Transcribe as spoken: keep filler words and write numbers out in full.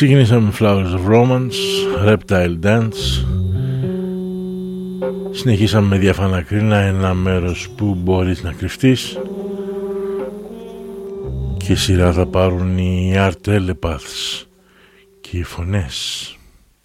Ξεκινήσαμε με Flowers of Romance, Reptile Dance. Συνεχίσαμε με Διάφανα Κρίνα, ένα μέρος που μπορείς να κρυφτείς. Και σειρά θα πάρουν οι Art Telepaths και οι φωνές.